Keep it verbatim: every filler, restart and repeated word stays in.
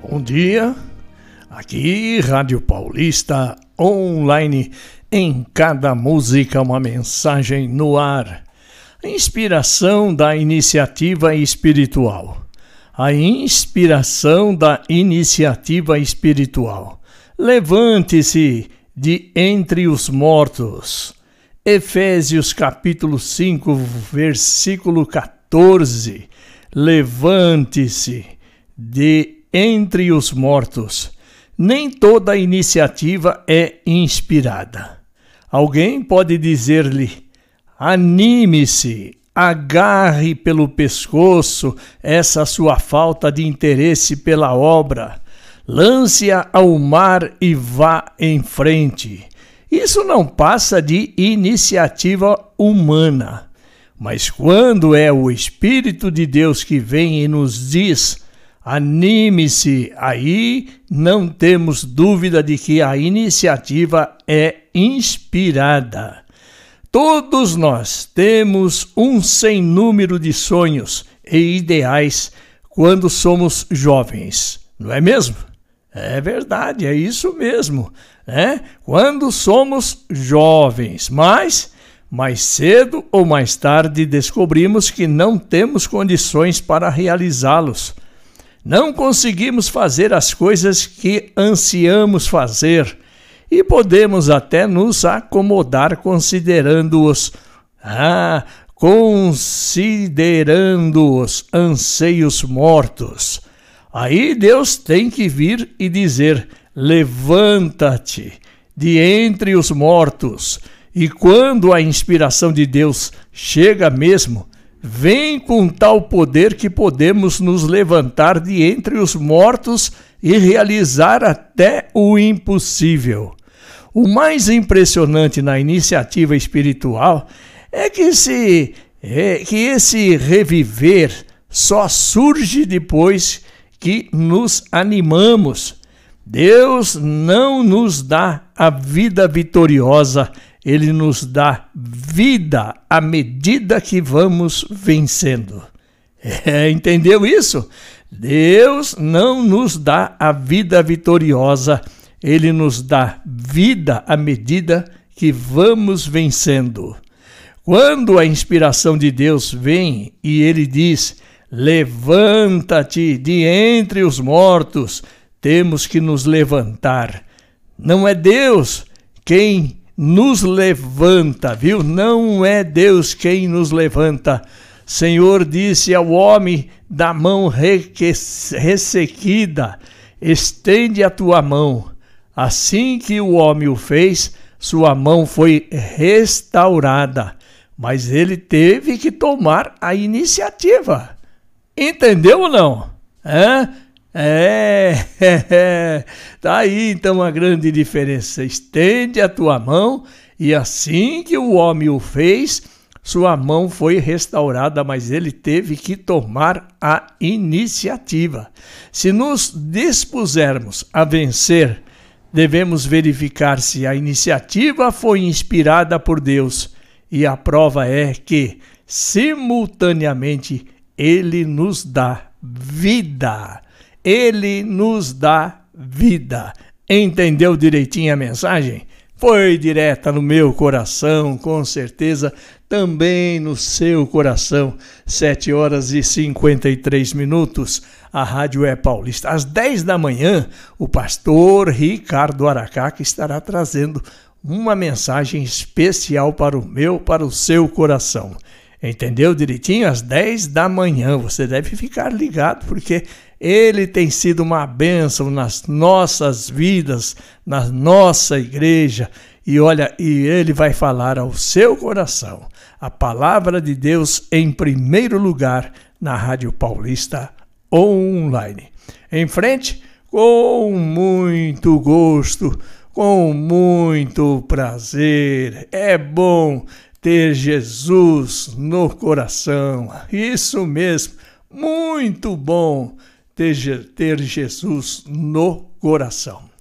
Bom dia, aqui Rádio Paulista Online, em cada música uma mensagem no ar. A inspiração da iniciativa espiritual. A inspiração da iniciativa espiritual. Levante-se de entre os mortos. Efésios capítulo cinco, versículo quatorze. Levante-se de entre os mortos. Nem toda iniciativa é inspirada. Alguém pode dizer-lhe: anime-se, agarre pelo pescoço essa sua falta de interesse pela obra, lance-a ao mar e vá em frente. Isso não passa de iniciativa humana. Mas quando é o Espírito de Deus que vem e nos diz: anime-se, aí não temos dúvida de que a iniciativa é inspirada. Todos nós temos um sem número de sonhos e ideais quando somos jovens, não é mesmo? É verdade, é isso mesmo, né? Quando somos jovens, mas mais cedo ou mais tarde descobrimos que não temos condições para realizá-los. Não conseguimos fazer as coisas que ansiamos fazer e podemos até nos acomodar considerando-os, ah, considerando-os anseios mortos. Aí Deus tem que vir e dizer: levanta-te de entre os mortos. E quando a inspiração de Deus chega mesmo, vem com tal poder que podemos nos levantar de entre os mortos e realizar até o impossível. O mais impressionante na iniciativa espiritual é que esse, é, que esse reviver só surge depois que nos animamos. Deus não nos dá a vida vitoriosa, Ele nos dá vida à medida que vamos vencendo. É, entendeu isso? Deus não nos dá a vida vitoriosa, Ele nos dá vida à medida que vamos vencendo. Quando a inspiração de Deus vem e Ele diz: levanta-te de entre os mortos, temos que nos levantar. Não é Deus quem nos levanta, viu? Não é Deus quem nos levanta. Senhor disse ao homem da mão ressequida: estende a tua mão. Assim que o homem o fez, sua mão foi restaurada, mas ele teve que tomar a iniciativa. Entendeu ou não? Hã? É, é, é, tá aí então a grande diferença. Estende a tua mão, e assim que o homem o fez, sua mão foi restaurada, mas ele teve que tomar a iniciativa. Se nos dispusermos a vencer, devemos verificar se a iniciativa foi inspirada por Deus, e a prova é que, simultaneamente, Ele nos dá vida. Ele nos dá vida. Entendeu direitinho a mensagem? Foi direta no meu coração, com certeza, também no seu coração. sete horas e cinquenta e três minutos. A Rádio é Paulista. Às dez da manhã, o pastor Ricardo Aracá estará trazendo uma mensagem especial para o meu, para o seu coração. Entendeu direitinho? Às dez da manhã. Você deve ficar ligado, porque ele tem sido uma bênção nas nossas vidas, na nossa igreja. E olha, e ele vai falar ao seu coração a palavra de Deus em primeiro lugar na Rádio Paulista Online. Em frente, com muito gosto, com muito prazer. É bom ter Jesus no coração. Isso mesmo, muito bom ter, ter Jesus no coração.